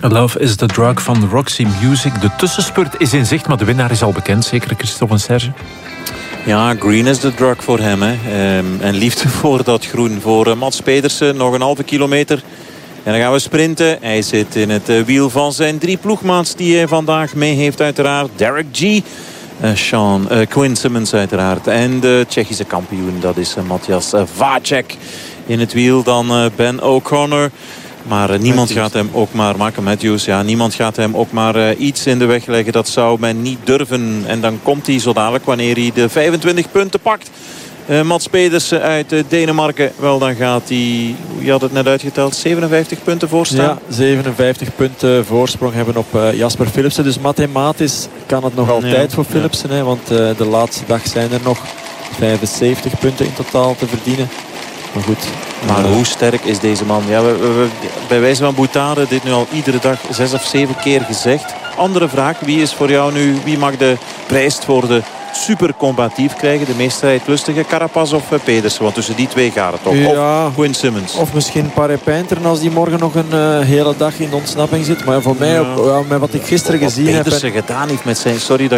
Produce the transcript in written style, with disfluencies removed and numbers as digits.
Love is the Drug van Roxy Music. De tussenspurt is in zicht, maar de winnaar is al bekend. Zeker, Christophe en Serge? Ja, green is the drug voor hem. Hè. En liefde voor dat groen. Voor Mats Pedersen nog een halve kilometer. En dan gaan we sprinten. Hij zit in het wiel van zijn 3 ploegmaats die hij vandaag mee heeft uiteraard. Derek G. Quinn Simmons uiteraard. En de Tsjechische kampioen, dat is Matthias Vacek. In het wiel dan Ben O'Connor. Maar niemand gaat hem ook maar maken. Matthews, ja, niemand gaat hem ook maar iets in de weg leggen. Dat zou men niet durven. En dan komt hij zo dadelijk wanneer hij de 25 punten pakt. Mats Pedersen uit Denemarken. Wel, dan gaat hij, je had het net uitgeteld, 57 punten voorstaan. Ja, 57 punten voorsprong hebben op Jasper Philipsen. Dus mathematisch kan het nog altijd voor Philipsen. Hè, want de laatste dag zijn er nog 75 punten in totaal te verdienen. Maar goed. Maar hoe sterk is deze man? Ja, we bij wijze van boutade dit nu al iedere dag 6 of 7 keer gezegd. Andere vraag, wie is voor jou nu, wie mag de prijs voor de super combatief krijgen? De meest strijdlustige, Carapaz of Pedersen? Want tussen die twee gaat het toch? Ja, of Quinn Simmons? Of misschien Paré-Pijnteren als die morgen nog een hele dag in de ontsnapping zit. Maar voor mij, ook, met wat ik gisteren gezien heb... Pedersen gedaan heeft met zijn... Sorry dat